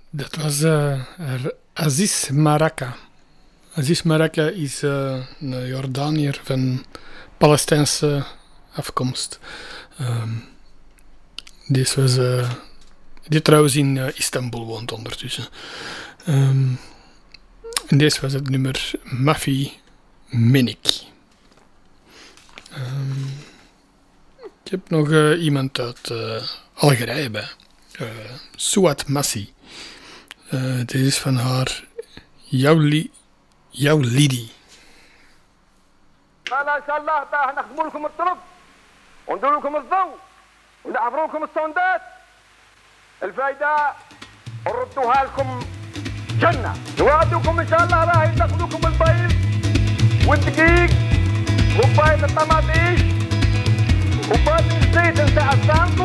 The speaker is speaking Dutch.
Dat was Aziz Maraka. Aziz Maraka is een Jordaniër van Palestijnse afkomst. Deze was, die trouwens in Istanbul woont ondertussen. En deze was het nummer Mafi Minik. Ik heb nog iemand uit Algerije bij. Souad Massi. Dit is van haar Jouw Lidi. قال ان شاء الله تعالى نخدموا لكم الطرب ونديروا لكم الضوء ونعبروا لكم الصندات الفايده نردوها لكم جنه نوعدكم ان شاء الله راهي ناخذوكم البيض والدقيق وبايض الطماطيش وبايض الزيت نتاع السمك